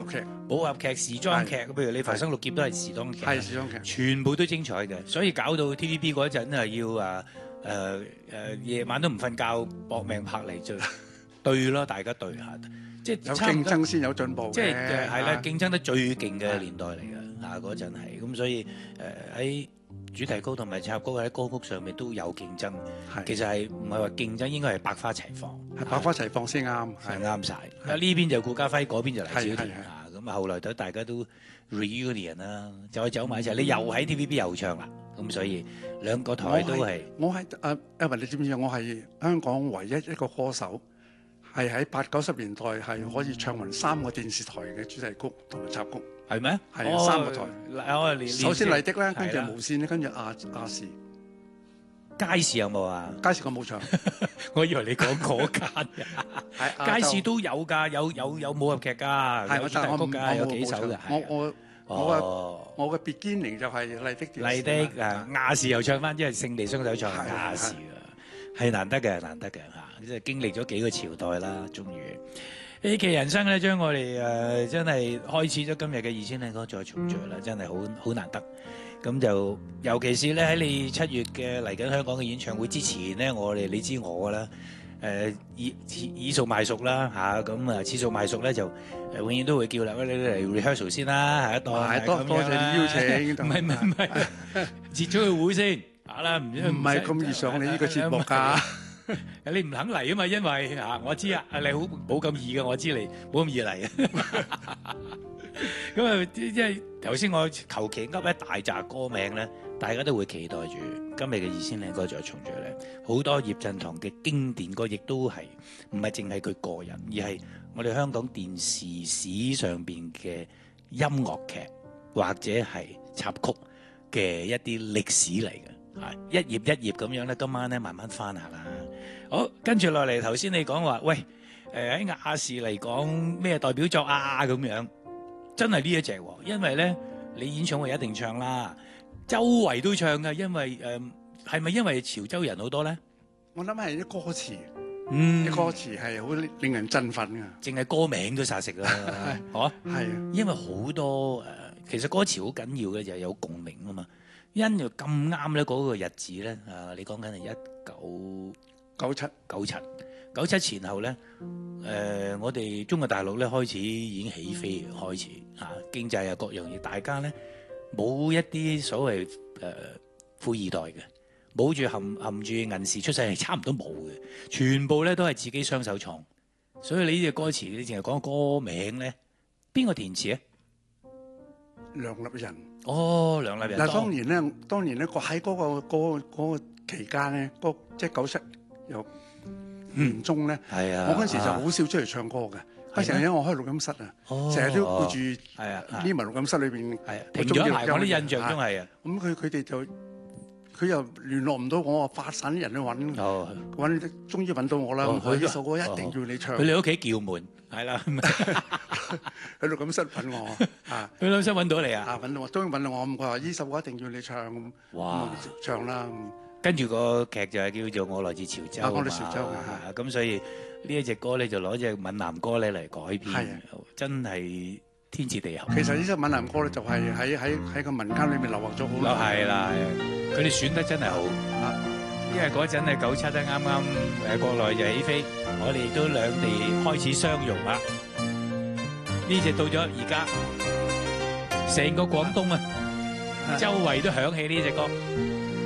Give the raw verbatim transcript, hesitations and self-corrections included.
劇， 武俠劇、時裝劇，譬如你《浮生六劫》都係時裝劇， 係時裝劇， 全部都精彩嘅。所以搞到 T V B 嗰陣係要啊誒誒夜晚都唔瞓覺，搏命拍嚟就對咯，大家對下，即係有競爭先有進步嘅。 即係誒係啦， 啊競爭得最勁嘅年代嚟㗎嚇，嗰陣係咁，所以誒喺。主題曲同埋插曲喺歌曲上面都有競爭，其實係唔係話競爭，應該係百花齊放， 係百花齊放先啱， 係啱晒。啊呢邊就顧嘉輝，嗰邊就黎小田啊，咁啊後來都大家都 reunion 啦，就可以走埋一齊。你又喺 T V B 又唱啦，咁所以兩個台都係。 我係誒，Evan 你知唔知我係香港唯一一個歌手，係喺八九十年代係可以唱完三個電視台嘅主題曲同埋插曲。 係咩？ 係啊，三個台。首先麗的啦，跟住無線咧，跟住亞亞視。 街市有冇啊？ 街市我冇唱， 我以為你講嗰間嘅。街市都有㗎，有有有武俠劇㗎，有主題曲㗎，有幾首㗎。 我我我嘅我嘅 beginning 就係麗的。 麗的啊，亞視又唱翻，因為勝利雙手唱亞視啊，係難得嘅，難得嘅嚇，即係經歷咗幾個朝代啦，終於。呢期人生咧，將我哋誒、呃、真係開始咗今日嘅二千靚歌再重聚啦，真係好好難得。咁就尤其是咧喺你七月嘅嚟緊香港嘅演唱會之前咧，我哋你知我啦，誒以以數賣熟啦嚇，咁啊次數賣熟咧就誒、呃、永遠都會叫啦，喂你嚟 rehearsal 先啦，下一檔多多謝你邀請， 唔係唔係唔係，截咗個會先嚇啦，唔唔係咁易上你呢個節目㗎。 你唔肯嚟啊嘛，因為啊，我知啊，你好冇咁易嘅，我知你冇咁易嚟啊。咁啊，即係頭先我求其噏一大紮歌名咧，大家都會期待住今日嘅二千靚歌再重聚咧。好多葉振棠嘅經典歌，亦都係唔係淨係佢個人，而係我哋香港電視史上邊嘅音樂劇或者係插曲嘅一啲歷史嚟嘅。啊，一頁一頁咁樣咧，今晚咧慢慢翻下啦。好，跟住落嚟，頭先你講話，喂，誒、呃、喺亞視嚟講咩代表作啊咁樣，真係呢一隻喎，因為咧你演唱會一定唱啦，周圍都唱噶，因為誒係咪因為潮州人好多咧？ 我諗係啲歌詞， 嗯， 啲歌詞係好令人振奮噶， 淨係歌名都殺食啦，嚇，係啊，因為好多誒、呃，其實歌詞好緊要嘅就係有共鳴啊嘛。因就咁啱咧，嗰個日子咧，啊，你講緊係一九九七九七九七前後咧，誒、呃，我哋中國大陸咧開始已經起飛，開始嚇、啊、經濟啊各樣嘢，大家咧冇一啲所謂誒、呃、富二代嘅，冇住含含住銀匙出世係差唔多冇嘅，全部咧都係自己雙手創，所以你呢隻歌詞你淨係講歌名咧，邊個填詞啊？ 梁立人。 哦，梁立人。 嗱，當年咧，當年咧，個喺嗰個嗰個嗰個期間咧，嗰即係九七又年中咧， 係啊， 我嗰陣時就好少出嚟唱歌嘅，嗰成日因為我開錄音室啊，成日都顧住係啊， 匿埋錄音室裏邊， 停咗一排，我啲印象中係啊。 咁佢佢哋就佢又聯絡唔到我，發散啲人去揾，揾終於揾到我啦。佢呢首歌一定要你唱。 去你屋企叫門，係啦。 喺錄音室揾我啊！ 去錄音室揾到你啊！ 啊揾到我，終於揾到我咁，佢話呢首歌一定要你唱，哇！唱啦。 跟住個劇就係叫做《我來自潮州》啊嘛。 我來自潮州啊！ 咁所以呢一隻歌咧就攞隻閩南歌咧嚟改編，真係天賜地合。 其實呢首閩南歌咧就係喺喺喺個民間裏面流行咗好耐。 係啦，佢哋選得真係好啊！因為嗰陣係九七咧，啱啱誒國內就起飛，我哋都兩地開始相融啦。呢隻到咗而家，成個廣東啊，周圍都響起呢隻歌。